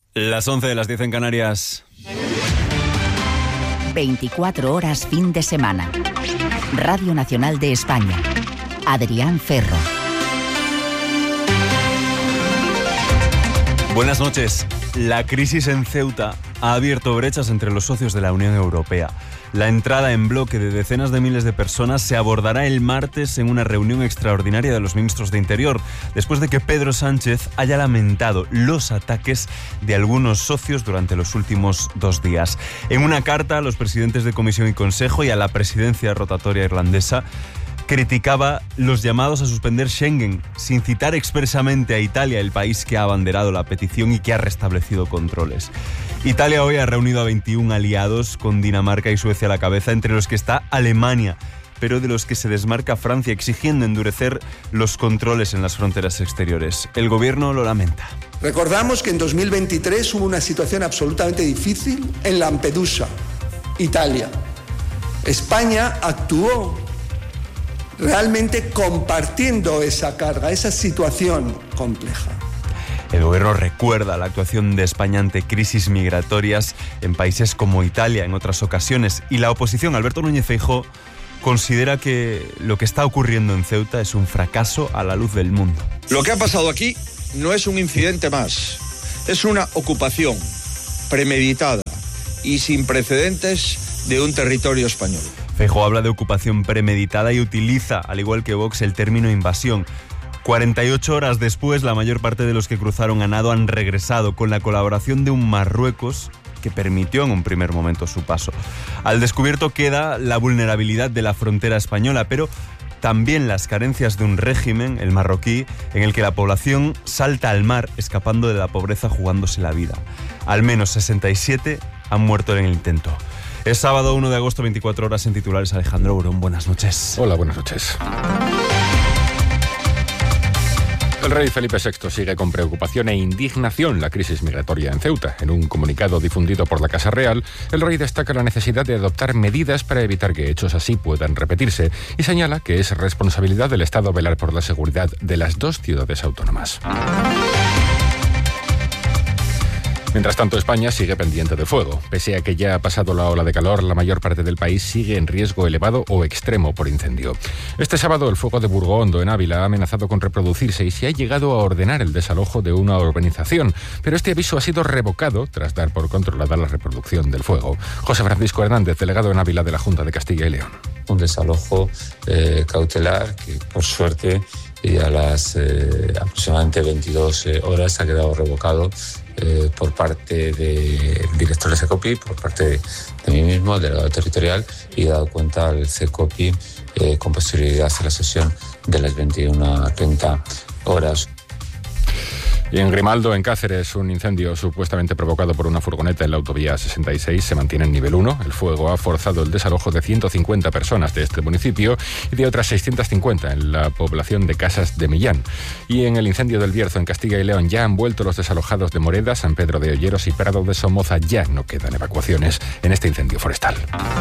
Las 11, las 10 en Canarias. 24 horas fin de semana. Radio Nacional de España. Adrián Ferro. Buenas noches. La crisis en Ceuta ha abierto brechas entre los socios de la Unión Europea. La entrada en bloque de decenas de miles de personas se abordará el martes en una reunión extraordinaria de los ministros de Interior, después de que Pedro Sánchez haya lamentado los ataques de algunos socios durante los últimos 2 días. En una carta a los presidentes de Comisión y Consejo y a la presidencia rotatoria irlandesa, criticaba los llamados a suspender Schengen, sin citar expresamente a Italia, el país que ha abanderado la petición y que ha restablecido controles. Italia hoy ha reunido a 21 aliados, con Dinamarca y Suecia a la cabeza, entre los que está Alemania, pero de los que se desmarca Francia, exigiendo endurecer los controles en las fronteras exteriores. El gobierno lo lamenta. Recordamos que en 2023 hubo una situación absolutamente difícil en Lampedusa, Italia. España actuó realmente compartiendo esa carga, esa situación compleja. El gobierno recuerda la actuación de España ante crisis migratorias en países como Italia en otras ocasiones, y la oposición, Alberto Núñez Feijóo, considera que lo que está ocurriendo en Ceuta es un fracaso a la luz del mundo. Lo que ha pasado aquí no es un incidente más, es una ocupación premeditada y sin precedentes de un territorio español. Feijóo habla de ocupación premeditada y utiliza, al igual que Vox, el término invasión. 48 horas después, la mayor parte de los que cruzaron a nado han regresado, con la colaboración de un Marruecos que permitió en un primer momento su paso. Al descubierto queda la vulnerabilidad de la frontera española, pero también las carencias de un régimen, el marroquí, en el que la población salta al mar escapando de la pobreza, jugándose la vida. Al menos 67 han muerto en el intento. Es sábado 1 de agosto, 24 horas en titulares. Alejandro Burón, buenas noches. Hola, buenas noches. El rey Felipe VI sigue con preocupación e indignación la crisis migratoria en Ceuta. En un comunicado difundido por la Casa Real, el rey destaca la necesidad de adoptar medidas para evitar que hechos así puedan repetirse y señala que es responsabilidad del Estado velar por la seguridad de las 2 ciudades autónomas. Mientras tanto, España sigue pendiente de fuego. Pese a que ya ha pasado la ola de calor, la mayor parte del país sigue en riesgo elevado o extremo por incendio. Este sábado, el fuego de Burgondo, en Ávila, ha amenazado con reproducirse y se ha llegado a ordenar el desalojo de una urbanización. Pero este aviso ha sido revocado tras dar por controlada la reproducción del fuego. José Francisco Hernández, delegado en Ávila de la Junta de Castilla y León. Un desalojo cautelar que, por suerte, y a las aproximadamente 22 horas ha quedado revocado por parte del director de CECOPI, por parte de mí mismo, el delegado territorial, y he dado cuenta al CECOPI con posterioridad a la sesión de las 21:30 horas. Y en Grimaldo, en Cáceres, un incendio supuestamente provocado por una furgoneta en la autovía 66 se mantiene en nivel 1. El fuego ha forzado el desalojo de 150 personas de este municipio y de otras 650 en la población de Casas de Millán. Y en el incendio del Bierzo, en Castilla y León, ya han vuelto los desalojados de Moreda, San Pedro de Olleros y Prado de Somoza. Ya no quedan evacuaciones en este incendio forestal.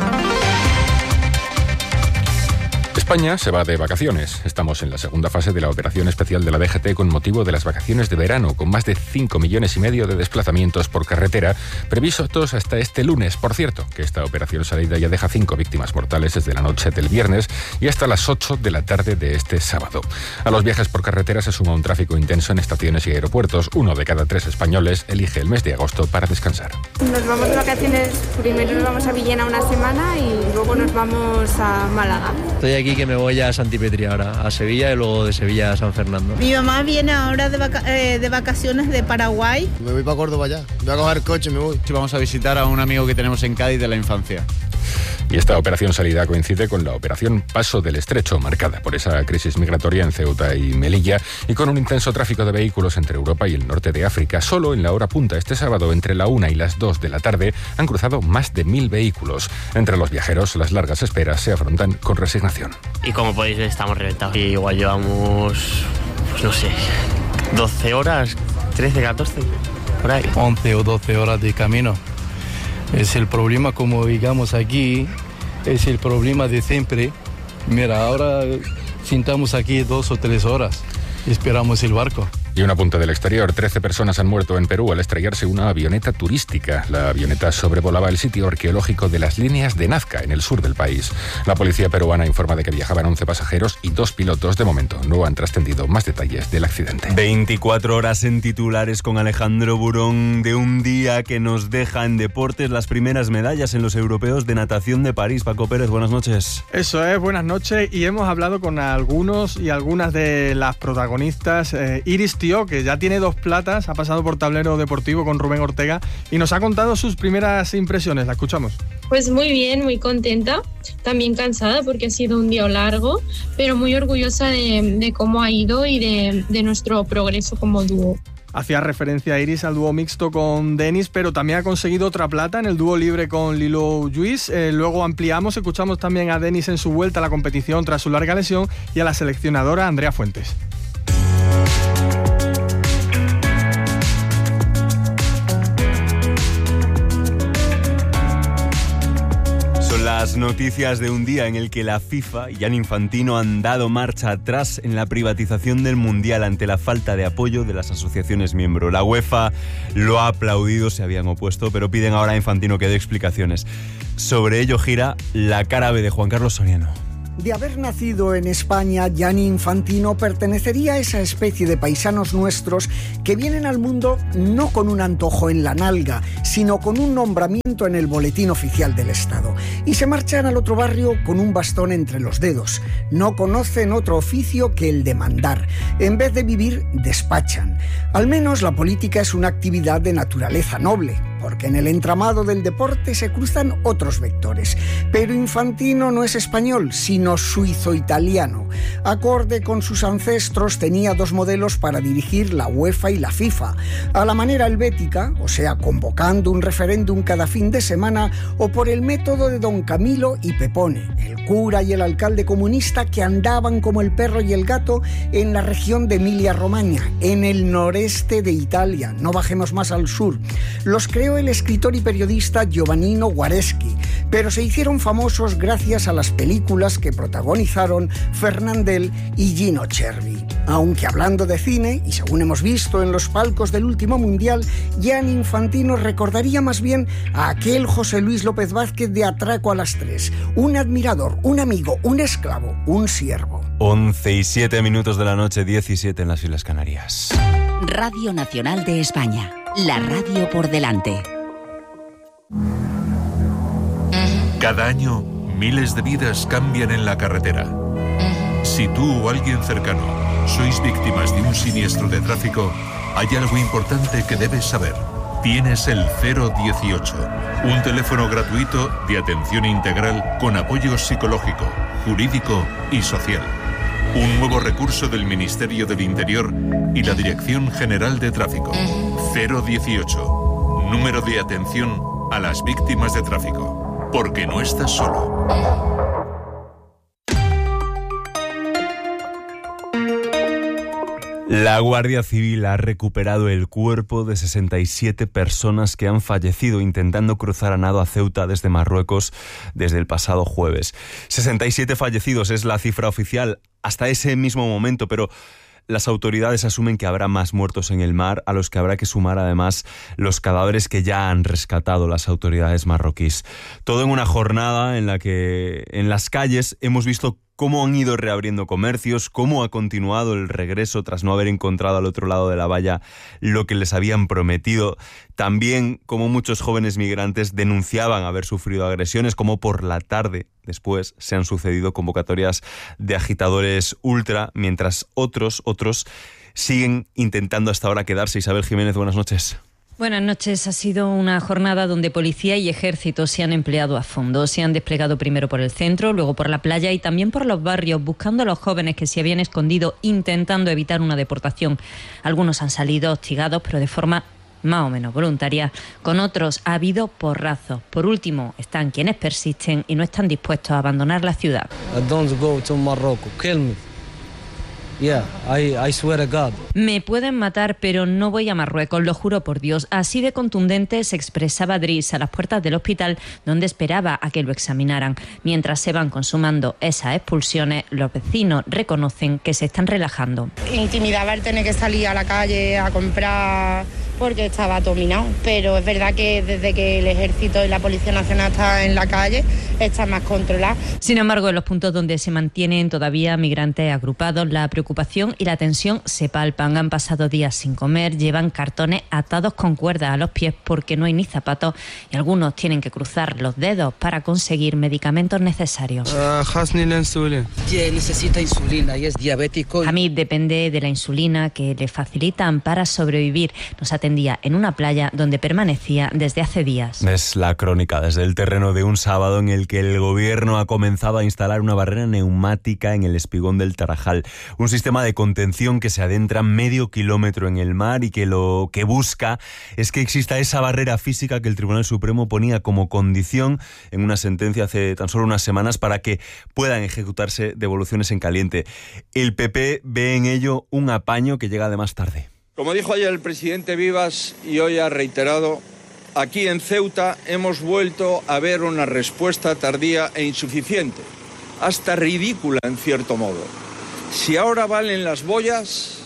España se va de vacaciones. Estamos en la segunda fase de la operación especial de la DGT con motivo de las vacaciones de verano, con más de 5,5 millones de desplazamientos por carretera previstos hasta este lunes. Por cierto, que esta operación salida ya deja 5 víctimas mortales desde la noche del viernes y hasta las 8 de la tarde de este sábado. A los viajes por carretera se suma un tráfico intenso en estaciones y aeropuertos. 1 de cada 3 españoles elige el mes de agosto para descansar. Nos vamos de vacaciones, primero nos vamos a Villena una semana y luego nos vamos a Málaga. Estoy aquí que me voy a Santipetri ahora, a Sevilla y luego de Sevilla a San Fernando. Mi mamá viene ahora de vacaciones de Paraguay. Me voy para Córdoba ya, voy a coger coche y me voy. Vamos a visitar a un amigo que tenemos en Cádiz de la infancia. Y esta operación salida coincide con la operación Paso del Estrecho, marcada por esa crisis migratoria en Ceuta y Melilla y con un intenso tráfico de vehículos entre Europa y el norte de África. Solo en la hora punta este sábado, entre la 1 y las 2 de la tarde, han cruzado más de 1.000 vehículos. Entre los viajeros, las largas esperas se afrontan con resignación. Y como podéis ver, estamos reventados. Y igual llevamos, pues no sé, 12 horas, 13, 14, por ahí. 11 o 12 horas de camino. Es el problema, como digamos aquí, es el problema de siempre. Mira, ahora sentamos aquí 2 o 3 horas, esperamos el barco. Y un apunte del exterior. 13 personas han muerto en Perú al estrellarse una avioneta turística. La avioneta sobrevolaba el sitio arqueológico de las líneas de Nazca, en el sur del país. La policía peruana informa de que viajaban 11 pasajeros y 2 pilotos. De momento no han trascendido más detalles del accidente. 24 horas en titulares con Alejandro Burón, de un día que nos deja en deportes las primeras medallas en los europeos de natación de París. Paco Pérez, buenas noches. Eso es, buenas noches, y hemos hablado con algunos y algunas de las protagonistas. Iris Tío, que ya tiene 2 platas, ha pasado por Tablero Deportivo con Rubén Ortega y nos ha contado sus primeras impresiones. La escuchamos. Pues muy bien, muy contenta, también cansada porque ha sido un día largo, pero muy orgullosa de cómo ha ido y de nuestro progreso como dúo. Hacía referencia Iris al dúo mixto con Denis, pero también ha conseguido otra plata en el dúo libre con Lilo Lluís. Luego ampliamos, escuchamos también a Denis en su vuelta a la competición tras su larga lesión y a la seleccionadora Andrea Fuentes. Las noticias de un día en el que la FIFA y Gianni Infantino han dado marcha atrás en la privatización del Mundial ante la falta de apoyo de las asociaciones miembros. La UEFA lo ha aplaudido, se habían opuesto, pero piden ahora a Infantino que dé explicaciones. Sobre ello gira la cara B de Juan Carlos Soriano. De haber nacido en España, Gianni Infantino pertenecería a esa especie de paisanos nuestros que vienen al mundo no con un antojo en la nalga, sino con un nombramiento en el boletín oficial del Estado. Y se marchan al otro barrio con un bastón entre los dedos. No conocen otro oficio que el de mandar. En vez de vivir, despachan. Al menos la política es una actividad de naturaleza noble, porque en el entramado del deporte se cruzan otros vectores. Pero Infantino no es español, sino suizo-italiano. Acorde con sus ancestros, tenía 2 modelos para dirigir la UEFA y la FIFA. A la manera helvética, o sea, convocando un referéndum cada fin de semana, o por el método de Don Camilo y Pepone, el cura y el alcalde comunista que andaban como el perro y el gato en la región de Emilia-Romagna, en el noreste de Italia. No bajemos más al sur. Los creó el escritor y periodista Giovannino Guareschi, pero se hicieron famosos gracias a las películas que protagonizaron Fernandel y Gino Cervi. Aunque hablando de cine, y según hemos visto en los palcos del último Mundial, Gianni Infantino recordaría más bien a aquel José Luis López Vázquez de Atraco a las 3. Un admirador, un amigo, un esclavo, un siervo. 11:07 de la noche, 17 en las Islas Canarias. Radio Nacional de España. La radio por delante. Cada año, miles de vidas cambian en la carretera. Si tú o alguien cercano sois víctimas de un siniestro de tráfico, hay algo importante que debes saber. Tienes el 018, un teléfono gratuito de atención integral con apoyo psicológico, jurídico y social. Un nuevo recurso del Ministerio del Interior y la Dirección General de Tráfico. 018, número de atención a las víctimas de tráfico. Porque no estás solo. La Guardia Civil ha recuperado el cuerpo de 67 personas que han fallecido intentando cruzar a nado a Ceuta desde Marruecos desde el pasado jueves. 67 fallecidos es la cifra oficial hasta ese mismo momento, pero las autoridades asumen que habrá más muertos en el mar, a los que habrá que sumar además los cadáveres que ya han rescatado las autoridades marroquíes. Todo en una jornada en la que en las calles hemos visto cómo han ido reabriendo comercios, cómo ha continuado el regreso tras no haber encontrado al otro lado de la valla lo que les habían prometido. También cómo muchos jóvenes migrantes denunciaban haber sufrido agresiones, como por la tarde después se han sucedido convocatorias de agitadores ultra, mientras otros siguen intentando hasta ahora quedarse. Isabel Jiménez, buenas noches. Buenas noches. Ha sido una jornada donde policía y ejército se han empleado a fondo. Se han desplegado primero por el centro, luego por la playa y también por los barrios, buscando a los jóvenes que se habían escondido, intentando evitar una deportación. Algunos han salido hostigados, pero de forma más o menos voluntaria. Con otros ha habido porrazos. Por último, están quienes persisten y no están dispuestos a abandonar la ciudad. Don't go to Morocco. Kill me. I swear to God. Me pueden matar, pero no voy a Marruecos, lo juro por Dios. Así de contundente se expresaba Driss a las puertas del hospital donde esperaba a que lo examinaran. Mientras se van consumando esas expulsiones, los vecinos reconocen que se están relajando. Intimidaba el tener que salir a la calle a comprar porque estaba dominado, pero es verdad que desde que el Ejército y la Policía Nacional están en la calle está más controlado. Sin embargo, en los puntos donde se mantienen todavía migrantes agrupados, la preocupación y la tensión se palpan. Han pasado días sin comer, llevan cartones atados con cuerdas a los pies porque no hay ni zapatos y algunos tienen que cruzar los dedos para conseguir medicamentos necesarios. Necesita insulina y es diabético. Hamid depende de la insulina que le facilitan para sobrevivir. Nos atendía en una playa donde permanecía desde hace días. Es la crónica desde el terreno de un sábado en el que el gobierno ha comenzado a instalar una barrera neumática en el espigón del Tarajal. Un sistema de contención que se adentra medio kilómetro en el mar y que lo que busca es que exista esa barrera física que el Tribunal Supremo ponía como condición en una sentencia hace tan solo unas semanas para que puedan ejecutarse devoluciones en caliente. El PP ve en ello un apaño que llega además tarde. Como dijo ayer el presidente Vivas y hoy ha reiterado, aquí en Ceuta hemos vuelto a ver una respuesta tardía e insuficiente, hasta ridícula en cierto modo. Si ahora valen las boyas,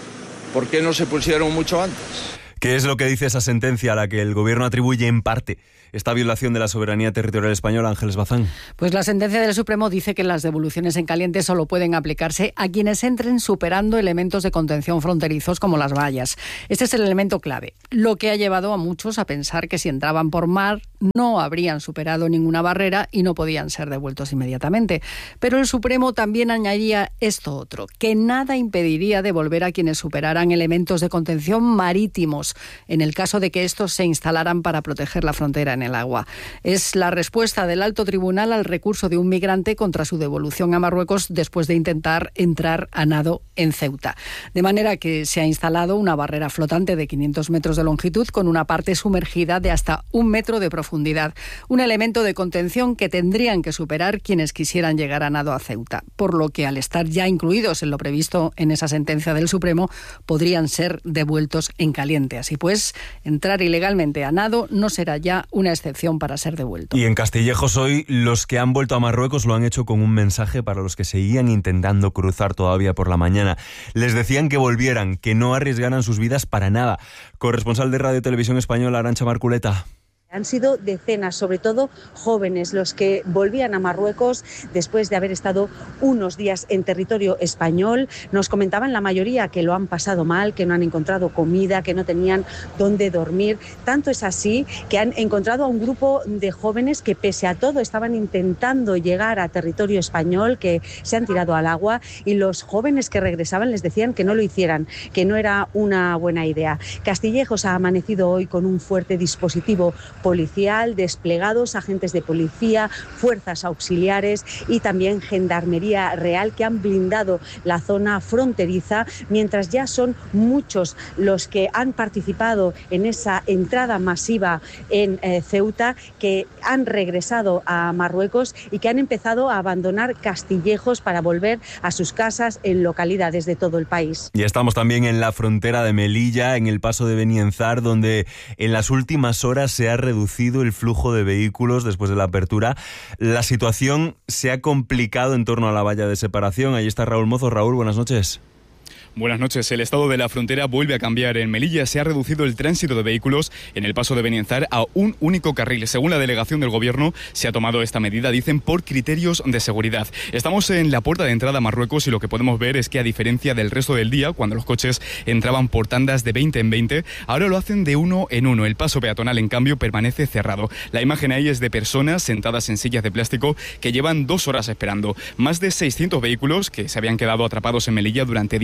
¿por qué no se pusieron mucho antes? ¿Qué es lo que dice esa sentencia a la que el gobierno atribuye en parte esta violación de la soberanía territorial española? Ángeles Bazán. Pues la sentencia del Supremo dice que las devoluciones en caliente solo pueden aplicarse a quienes entren superando elementos de contención fronterizos como las vallas. Este es el elemento clave, lo que ha llevado a muchos a pensar que si entraban por mar no habrían superado ninguna barrera y no podían ser devueltos inmediatamente. Pero el Supremo también añadía esto otro, que nada impediría devolver a quienes superaran elementos de contención marítimos, en el caso de que estos se instalaran para proteger la frontera en el agua. Es la respuesta del alto tribunal al recurso de un migrante contra su devolución a Marruecos después de intentar entrar a nado en Ceuta. De manera que se ha instalado una barrera flotante de 500 metros de longitud con una parte sumergida de hasta 1 metro de profundidad. Un elemento de contención que tendrían que superar quienes quisieran llegar a nado a Ceuta. Por lo que al estar ya incluidos en lo previsto en esa sentencia del Supremo, podrían ser devueltos en caliente. Así pues, entrar ilegalmente a nado no será ya una excepción para ser devuelto. Y en Castillejos hoy los que han vuelto a Marruecos lo han hecho con un mensaje para los que seguían intentando cruzar todavía por la mañana. Les decían que volvieran, que no arriesgaran sus vidas para nada. Corresponsal de Radio Televisión Española, Arantxa Marculeta. Han sido decenas, sobre todo jóvenes, los que volvían a Marruecos después de haber estado unos días en territorio español. Nos comentaban la mayoría que lo han pasado mal, que no han encontrado comida, que no tenían dónde dormir. Tanto es así que han encontrado a un grupo de jóvenes que pese a todo estaban intentando llegar a territorio español, que se han tirado al agua, y los jóvenes que regresaban les decían que no lo hicieran, que no era una buena idea. Castillejos ha amanecido hoy con un fuerte dispositivo policial, desplegados agentes de policía, fuerzas auxiliares y también Gendarmería Real que han blindado la zona fronteriza, mientras ya son muchos los que han participado en esa entrada masiva en Ceuta, que han regresado a Marruecos y que han empezado a abandonar Castillejos para volver a sus casas en localidades de todo el país. Y estamos también en la frontera de Melilla, en el paso de Benienzar, donde en las últimas horas se ha reducido el flujo de vehículos después de la apertura. La situación se ha complicado en torno a la valla de separación. Ahí está Raúl Mozo. Raúl, buenas noches. Buenas noches. El estado de la frontera vuelve a cambiar. En Melilla se ha reducido el tránsito de vehículos en el paso de Benienzar a un único carril. Según la delegación del Gobierno, se ha tomado esta medida, dicen, por criterios de seguridad. Estamos en la puerta de entrada a Marruecos y lo que podemos ver es que, a diferencia del resto del día, cuando los coches entraban por tandas de 20 en 20, ahora lo hacen de 1 en 1. El paso peatonal, en cambio, permanece cerrado. La imagen ahí es de personas sentadas en sillas de plástico que llevan 2 horas esperando. Más de 600 vehículos que se habían quedado atrapados en Melilla durante días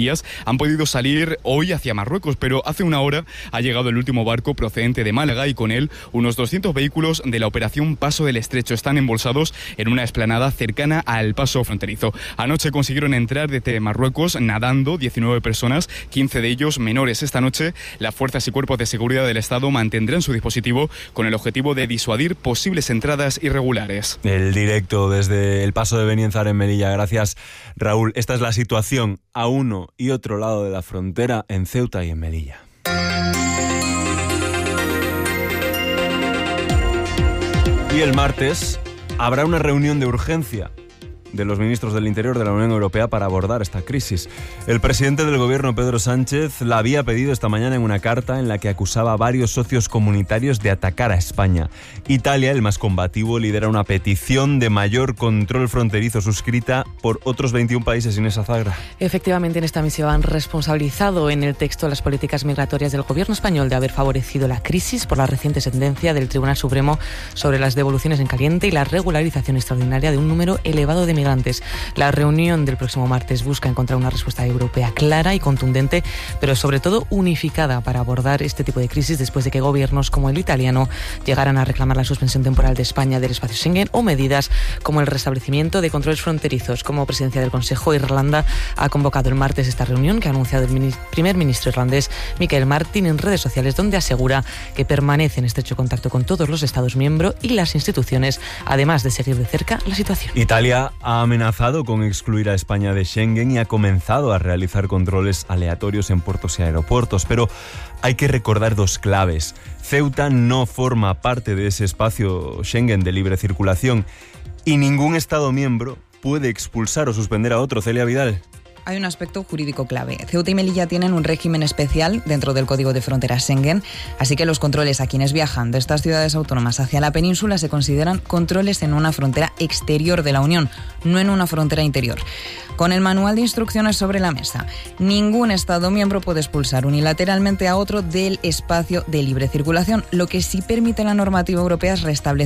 han podido salir hoy hacia Marruecos, pero hace una hora ha llegado el último barco procedente de Málaga y con él unos 200 vehículos de la operación Paso del Estrecho. Están embolsados en una explanada cercana al paso fronterizo. Anoche consiguieron entrar desde Marruecos nadando 19 personas, 15 de ellos menores. Esta noche las fuerzas y cuerpos de seguridad del Estado mantendrán su dispositivo con el objetivo de disuadir posibles entradas irregulares. El directo desde el paso de Benienzar en Melilla. Gracias, Raúl. Esta es la situación a uno y otro lado de la frontera en Ceuta y en Melilla. Y el martes habrá una reunión de urgencia de los ministros del Interior de la Unión Europea para abordar esta crisis. El presidente del gobierno, Pedro Sánchez, la había pedido esta mañana en una carta en la que acusaba a varios socios comunitarios de atacar a España. Italia, el más combativo, lidera una petición de mayor control fronterizo suscrita por otros 21 países. Inés Azagra. Efectivamente, en esta misión han responsabilizado en el texto las políticas migratorias del gobierno español de haber favorecido la crisis por la reciente sentencia del Tribunal Supremo sobre las devoluciones en caliente y la regularización extraordinaria de un número elevado de migrantes. La reunión del próximo martes busca encontrar una respuesta europea clara y contundente, pero sobre todo unificada para abordar este tipo de crisis después de que gobiernos como el italiano llegaran a reclamar la suspensión temporal de España del espacio Schengen o medidas como el restablecimiento de controles fronterizos. Como presidencia del Consejo, Irlanda ha convocado el martes esta reunión que ha anunciado el primer ministro irlandés Michael Martin en redes sociales, donde asegura que permanece en estrecho contacto con todos los Estados miembros y las instituciones, además de seguir de cerca la situación. Italia ha amenazado con excluir a España de Schengen y ha comenzado a realizar controles aleatorios en puertos y aeropuertos, pero hay que recordar dos claves. Ceuta no forma parte de ese espacio Schengen de libre circulación y ningún Estado miembro puede expulsar o suspender a otro. Celia Vidal. Hay un aspecto jurídico clave. Ceuta y Melilla tienen un régimen especial dentro del Código de Fronteras Schengen, así que los controles a quienes viajan de estas ciudades autónomas hacia la península se consideran controles en una frontera exterior de la Unión, no en una frontera interior. Con el manual de instrucciones sobre la mesa, ningún Estado miembro puede expulsar unilateralmente a otro del espacio de libre circulación. Lo que sí permite la normativa europea es restablecer